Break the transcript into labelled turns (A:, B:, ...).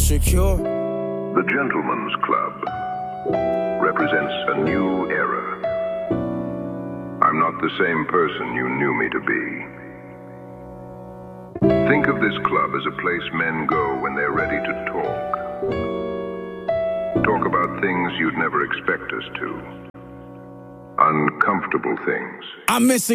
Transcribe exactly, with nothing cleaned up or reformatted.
A: secure.
B: The Gentleman's Club represents a new era. I'm not the same person you knew me to be. Think of this club as a place men go when they're ready to talk. Talk about things you'd never expect us to. Uncomfortable things.
A: I miss